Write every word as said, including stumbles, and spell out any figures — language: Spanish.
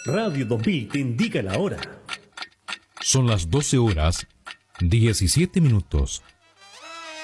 Radio dos mil te indica la hora. Son las doce horas, diecisiete minutos.